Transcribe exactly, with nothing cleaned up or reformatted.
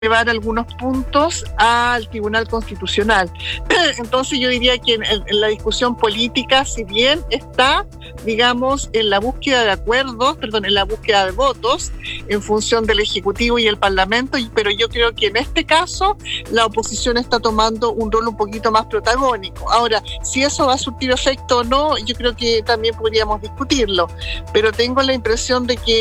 llevar algunos puntos al Tribunal Constitucional. Entonces yo diría que en, en la discusión política, si bien está, digamos, en la búsqueda de acuerdos, perdón, en la búsqueda de votos en función del Ejecutivo y el Parlamento, pero yo creo que en este caso la oposición está tomando un rol un poquito más protagónico. Ahora, si eso va a surtir efecto o no, yo creo que también podríamos discutirlo, pero tengo la impresión de que